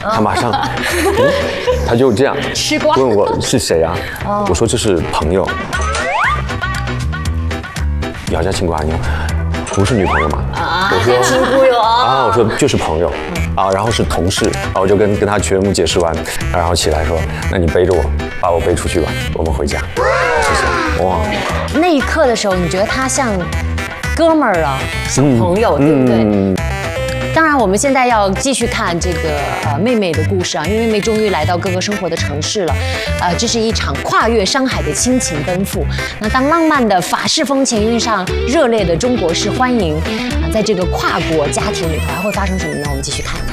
他马上，他就这样吃瓜问我是谁啊？我说这是朋友。姚家亲瓜，你不是女朋友吗？我说亲姑哟我说就是朋友然后是同事我就跟他全部解释完，然后起来说，那你背着我，把我背出去吧，我们回家。谢谢。哇， 那一刻的时候，你觉得他像哥们儿啊，像朋友，对不对？当然，我们现在要继续看这个妹妹的故事啊，因为妹妹终于来到哥哥生活的城市了，这是一场跨越山海的亲情奔赴。那当浪漫的法式风情遇上热烈的中国式欢迎，在这个跨国家庭里头还会发生什么呢？我们继续看。